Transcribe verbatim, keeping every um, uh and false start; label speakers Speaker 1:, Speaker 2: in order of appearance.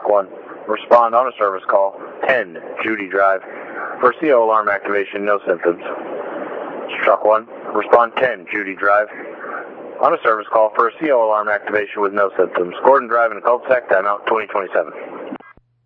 Speaker 1: Truck one, respond on a service call, ten Judy Drive. For C O alarm activation, no symptoms. Truck one, respond ten Judy Drive. On a service call for a C O alarm activation with no symptoms. Gordon Drive in a cul-de-sac, timeout twenty twenty-seven.